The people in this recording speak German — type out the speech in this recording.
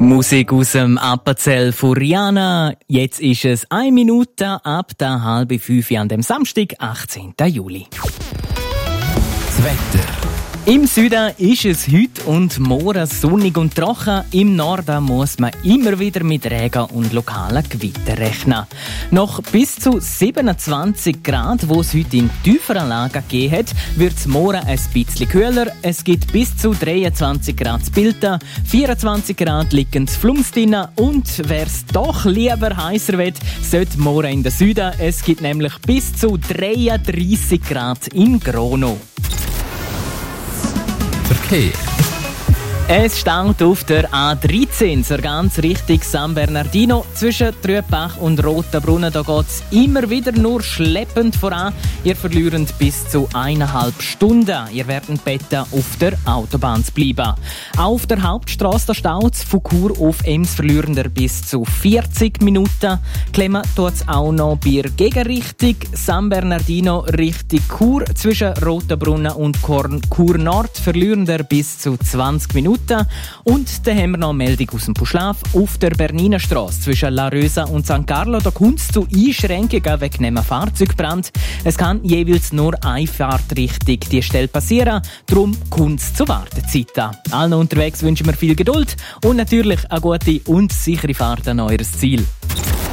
Musik aus dem Appenzell von Rihanna. Jetzt ist es 1 Minute ab der 4:30 an dem Samstag, 18. Juli. Das Wetter. Im Süden ist es heute und morgen sonnig und trocken. Im Norden muss man immer wieder mit Regen und lokalen Gewittern rechnen. Noch bis zu 27 Grad, wo es heute in tieferen Lagen gegeben hat, wird es morgen ein bisschen kühler. Es gibt bis zu 23 Grad zu Bilten, 24 Grad liegen zu Flumstin und wer es doch lieber heißer will, sollte morgen in den Süden. Es gibt nämlich bis zu 33 Grad in Grono. Verkehr. Es staut auf der A13 zur ganz Richtung San Bernardino. Zwischen Trübach und Rotenbrunnen geht es immer wieder nur schleppend voran. Ihr verliert bis zu 1,5 Stunden. Ihr werdet bitten, auf der Autobahn zu bleiben. Auf der Hauptstrasse staut es von Chur auf Ems verlieren bis zu 40 Minuten. Klemmen tut es auch noch bei der Gegenrichtung San Bernardino Richtung Chur. Zwischen Rotenbrunnen und Chur Nord verlieren bis zu 20 Minuten. Und dann haben wir noch eine Meldung aus dem Puschlaf. Auf der Berniner Strasse zwischen La Rösa und St. Carlo, da kommt es zu Einschränkungen wegen einem Fahrzeugbrand. Es kann jeweils nur eine Fahrtrichtung die Stelle passieren, darum kommt es zu Wartezeiten. Allen unterwegs wünschen wir viel Geduld und natürlich eine gute und sichere Fahrt an eures Ziel.